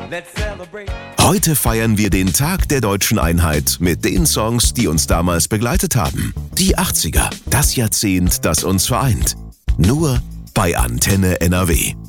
Let's celebrate. Heute feiern wir den Tag der deutschen Einheit mit den Songs, die uns damals begleitet haben. Die 80er, das Jahrzehnt, das uns vereint. Nur bei Antenne NRW.